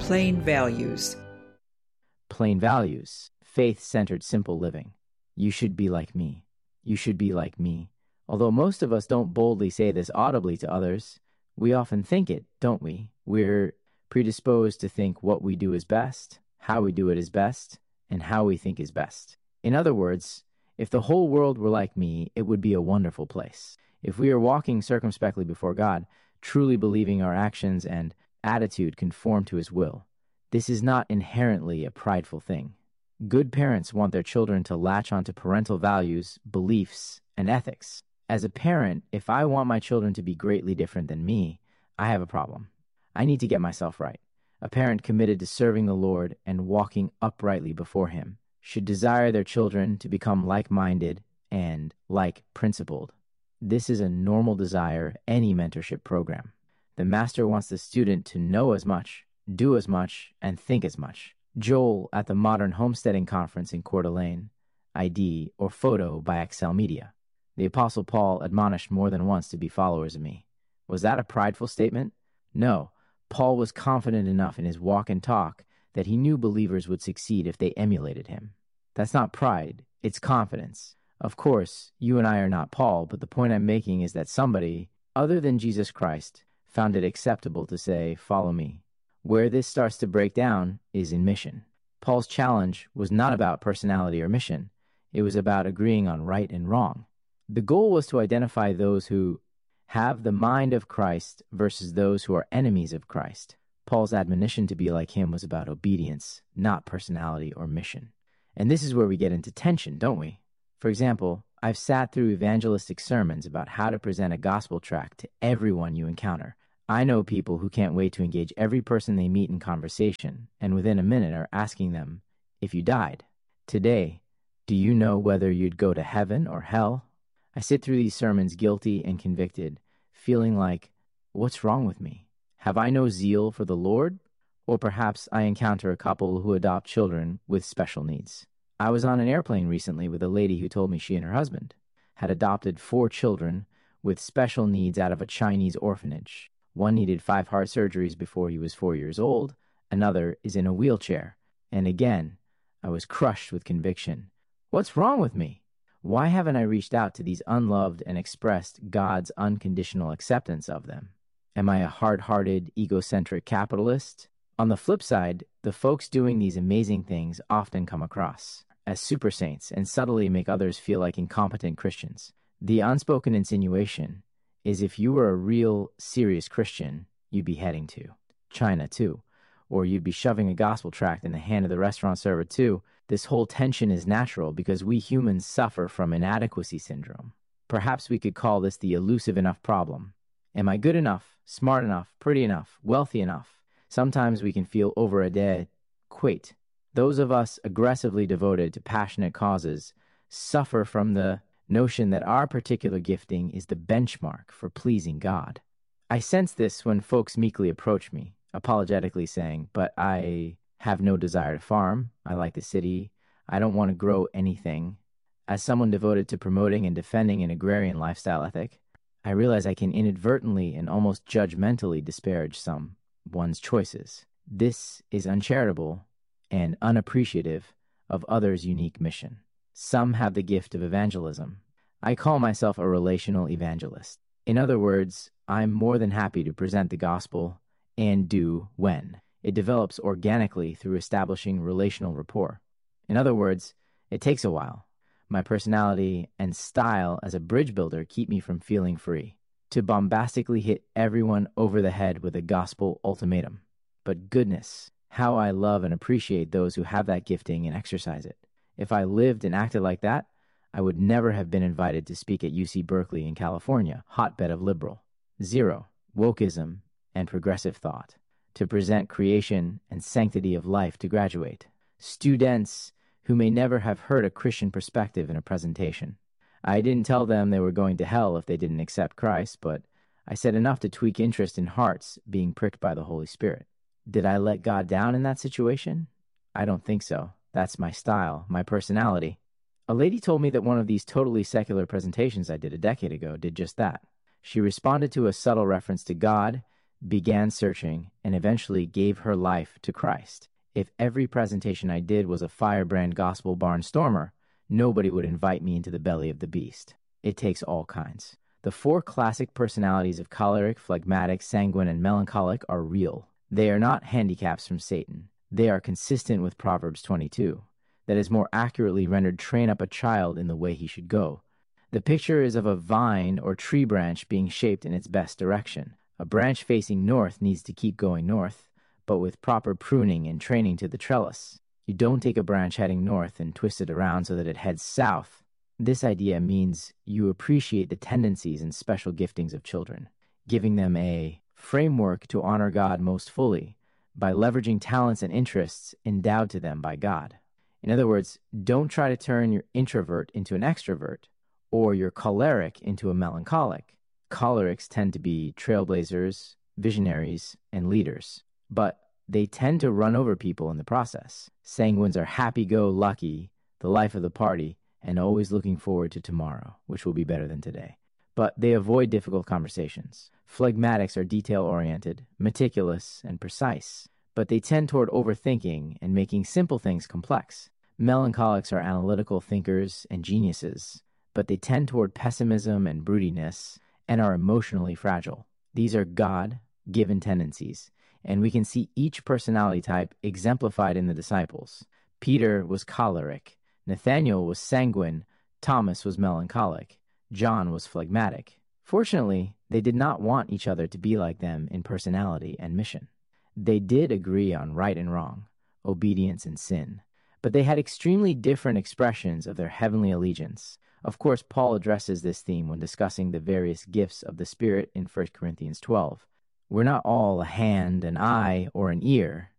Plain Values. Plain values, faith-centered simple living. You should be like me. You should be like me. Although most of us don't boldly say this audibly to others, we often think it, don't we? We're predisposed to think what we do is best, how we do it is best, and how we think is best. In other words, if the whole world were like me, it would be a wonderful place. If we are walking circumspectly before God, truly believing our actions and attitude conform to His will, this is not inherently a prideful thing. Good parents want their children to latch onto parental values, beliefs, and ethics. As a parent, if I want my children to be greatly different than me, I have a problem. I need to get myself right. A parent committed to serving the Lord and walking uprightly before Him should desire their children to become like-minded and like-principled. This is a normal desire of any mentorship program. The master wants the student to know as much, do as much, and think as much. Joel at the Modern Homesteading Conference in Coeur d'Alene, ID or photo by Excel Media. The Apostle Paul admonished more than once to be followers of me. Was that a prideful statement? No. Paul was confident enough in his walk and talk that he knew believers would succeed if they emulated him. That's not pride, it's confidence. Of course, you and I are not Paul, but the point I'm making is that somebody, other than Jesus Christ, found it acceptable to say, "Follow me." Where this starts to break down is in mission. Paul's challenge was not about personality or mission. It was about agreeing on right and wrong. The goal was to identify those who have the mind of Christ versus those who are enemies of Christ. Paul's admonition to be like him was about obedience, not personality or mission. And this is where we get into tension, don't we? For example, I've sat through evangelistic sermons about how to present a gospel tract to everyone you encounter. I know people who can't wait to engage every person they meet in conversation, and within a minute are asking them, if you died today, do you know whether you'd go to heaven or hell? I sit through these sermons guilty and convicted, feeling like, what's wrong with me? Have I no zeal for the Lord? Or perhaps I encounter a couple who adopt children with special needs. I was on an airplane recently with a lady who told me she and her husband had adopted 4 children with special needs out of a Chinese orphanage. One needed 5 heart surgeries before he was 4 years old. Another is in a wheelchair. And again, I was crushed with conviction. What's wrong with me? Why haven't I reached out to these unloved and expressed God's unconditional acceptance of them? Am I a hard-hearted, egocentric capitalist? On the flip side, the folks doing these amazing things often come across as super saints and subtly make others feel like incompetent Christians. The unspoken insinuation is if you were a real, serious Christian, you'd be heading to China too, or you'd be shoving a gospel tract in the hand of the restaurant server too. This whole tension is natural because we humans suffer from inadequacy syndrome. Perhaps we could call this the elusive enough problem. Am I good enough, smart enough, pretty enough, wealthy enough? Sometimes we can feel over-adequate. Those of us aggressively devoted to passionate causes suffer from the notion that our particular gifting is the benchmark for pleasing God. I sense this when folks meekly approach me, apologetically saying, but I have no desire to farm. I like the city. I don't want to grow anything. As someone devoted to promoting and defending an agrarian lifestyle ethic, I realize I can inadvertently and almost judgmentally disparage someone's choices. This is uncharitable and unappreciative of others' unique mission. Some have the gift of evangelism. I call myself a relational evangelist. In other words, I'm more than happy to present the gospel and do when it develops organically through establishing relational rapport. In other words, it takes a while. My personality and style as a bridge builder keep me from feeling free to bombastically hit everyone over the head with a gospel ultimatum. But goodness, how I love and appreciate those who have that gifting and exercise it. If I lived and acted like that, I would never have been invited to speak at UC Berkeley in California, hotbed of liberal, zero, wokeism, and progressive thought, to present creation and sanctity of life to graduate students who may never have heard a Christian perspective in a presentation. I didn't tell them they were going to hell if they didn't accept Christ, but I said enough to tweak interest in hearts being pricked by the Holy Spirit. Did I let God down in that situation? I don't think so. That's my style, my personality. A lady told me that one of these totally secular presentations I did a decade ago did just that. She responded to a subtle reference to God began searching, and eventually gave her life to Christ. If every presentation I did was a firebrand gospel barnstormer, nobody would invite me into the belly of the beast. It takes all kinds. The 4 classic personalities of choleric, phlegmatic, sanguine, and melancholic are real. They are not handicaps from Satan. They are consistent with Proverbs 22. That is more accurately rendered, train up a child in the way he should go. The picture is of a vine or tree branch being shaped in its best direction. A branch facing north needs to keep going north, but with proper pruning and training to the trellis. You don't take a branch heading north and twist it around so that it heads south. This idea means you appreciate the tendencies and special giftings of children, giving them a framework to honor God most fully by leveraging talents and interests endowed to them by God. In other words, don't try to turn your introvert into an extrovert or your choleric into a melancholic. Cholerics tend to be trailblazers, visionaries, and leaders, but they tend to run over people in the process. Sanguines are happy-go-lucky, the life of the party, and always looking forward to tomorrow, which will be better than today. But they avoid difficult conversations. Phlegmatics are detail-oriented, meticulous, and precise, but they tend toward overthinking and making simple things complex. Melancholics are analytical thinkers and geniuses, but they tend toward pessimism and broodiness and are emotionally fragile. These are God-given tendencies, and we can see each personality type exemplified in the disciples. Peter was choleric, Nathanael was sanguine, Thomas was melancholic, John was phlegmatic. Fortunately, they did not want each other to be like them in personality and mission. They did agree on right and wrong, obedience and sin, but they had extremely different expressions of their heavenly allegiance. Of course, Paul addresses this theme when discussing the various gifts of the Spirit in 1 Corinthians 12. We're not all a hand, an eye, or an ear.